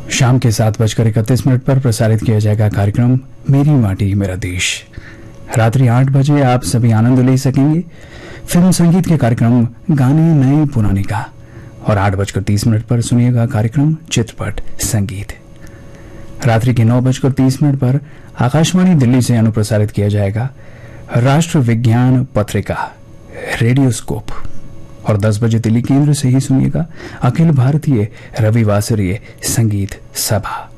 शाम के 7:31 पर प्रसारित किया जाएगा कार्यक्रम मेरी माटी मेरा देश। रात्रि 8 बजे आप सभी आनंद ले सकेंगे फिल्म संगीत के कार्यक्रम गाने नए पुराने का। और 8:30 पर सुनिएगा कार्यक्रम चित्रपट संगीत। रात्रि के 9:30 पर आकाशवाणी दिल्ली से अनुप्रसारित किया जाएगा राष्ट्र विज्ञान पत्रिका रेडियोस्कोप। और 10 बजे दिल्ली केंद्र से ही सुनिएगा अखिल भारतीय रविवासरीय संगीत सभा।